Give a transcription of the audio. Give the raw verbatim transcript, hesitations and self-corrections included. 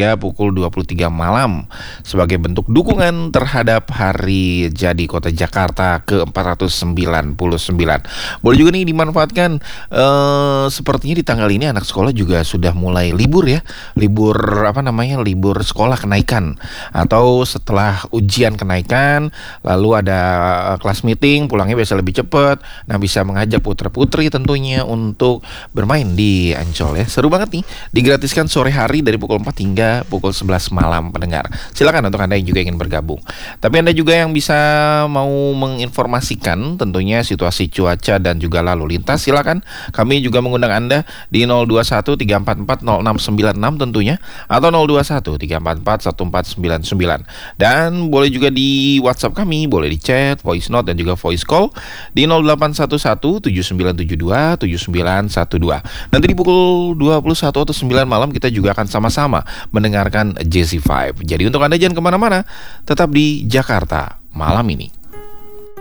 hingga pukul dua puluh tiga malam sebagai bentuk dukungan terhadap Hari Jadi Kota Jakarta ke empat ratus sembilan puluh sembilan. Boleh juga nih dimanfaatkan, eh, sepertinya di tanggal ini anak sekolah juga sudah mulai libur ya, libur apa namanya, libur sekolah kenaikan atau setelah ujian kenaikan, lalu ada kelas meeting, pulangnya biasa lebih cepat. Nah, bisa mengajak putra-putri tentunya untuk bermain di Ancol ya. Seru banget nih, digratiskan sore hari dari pukul empat hingga pukul sebelas malam pendengar. Silakan untuk Anda yang juga ingin bergabung. Tapi Anda juga yang bisa mau menginformasikan tentunya situasi cuaca dan juga lalu lintas, silakan. Kami juga mengundang Anda di nol dua satu tiga empat empat nol enam sembilan enam tentunya, atau nol dua satu tiga empat empat satu empat sembilan sembilan. Dan boleh juga di WhatsApp kami, boleh di chat, voice note dan juga voice call di nol delapan satu satu tujuh sembilan tujuh dua tujuh sembilan satu dua. Nanti di pukul dua puluh satu atau sembilan malam kita juga akan sama-sama mendengarkan Jazzy Vibe. Jadi untuk Anda jangan kemana-mana, tetap di Jakarta malam ini.